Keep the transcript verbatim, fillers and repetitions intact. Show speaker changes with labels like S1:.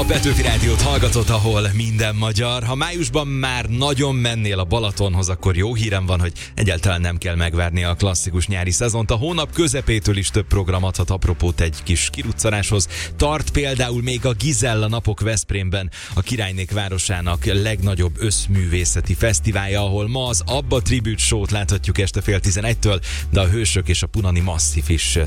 S1: A Petőfi Rádiót hallgatod, ahol minden magyar. Ha májusban már nagyon mennél a Balatonhoz, akkor jó hírem van, hogy egyáltalán nem kell megvárni a klasszikus nyári szezont. A hónap közepétől is több program adhat apropót egy kis kiruccanáshoz. Tart például még a Gizella napok Veszprémben, a Királynék városának legnagyobb összművészeti fesztiválja, ahol ma az Abba Tribute Show-t láthatjuk este fél tizenegytől, de a Hősök és a Punani Masszív is